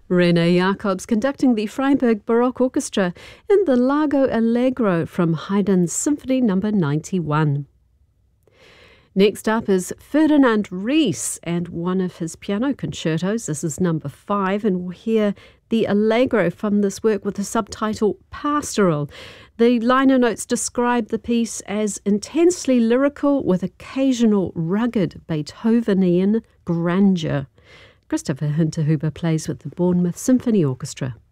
René Jacobs conducting the Freiburg Baroque Orchestra in the Largo Allegro from Haydn's Symphony No. 91. Next up is Ferdinand Ries and one of his piano concertos. This is No. 5, and we'll hear the Allegro from this work with the subtitle Pastoral. The liner notes describe the piece as intensely lyrical with occasional rugged Beethovenian grandeur. Christopher Hinterhuber plays with the Bournemouth Symphony Orchestra.